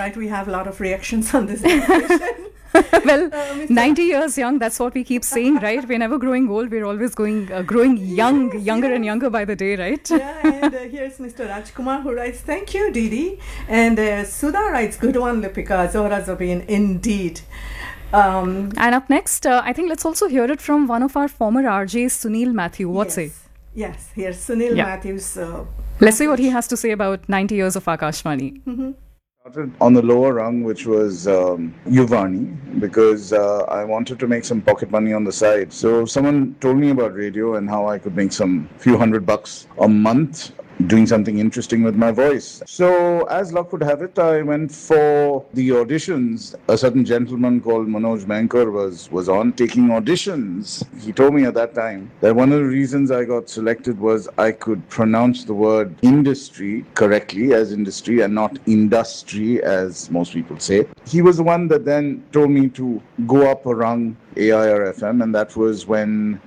right? We have a lot of reactions on this conversation. Well, 90 years young, that's what we keep saying, right? We're never growing old. We're always growing young, younger and younger by the day, right? Yeah, and here's Mr. Rajkumar who writes, thank you, Didi. And Sudha writes, good one, Lipika, Zohra Zabin, indeed. And up next, I think let's also hear it from one of our former RJs, Sunil Matthew. What say? Yes, here's Sunil Matthews. Let's see what he has to say about 90 years of Akashvani. Mm-hmm. Started on the lower rung, which was Yuvani, because I wanted to make some pocket money on the side. So someone told me about radio and how I could make some few $100 a month doing something interesting with my voice. So as luck would have it, I went for the auditions. A certain gentleman called Manoj Mankar was on taking auditions. He told me at that time that one of the reasons I got selected was I could pronounce the word industry correctly as industry and not industry as most people say. He was the one that then told me to go up a rung AIR FM, and that was when